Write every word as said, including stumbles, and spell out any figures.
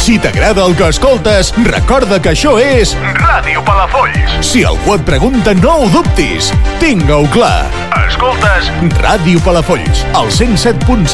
Si t'agrada el que escoltes, recorda que això és Ràdio Palafolls. Si algú et pregunta, no ho dubtis. Tinga-ho clar. Escoltes Ràdio Palafolls, al cent set punt set.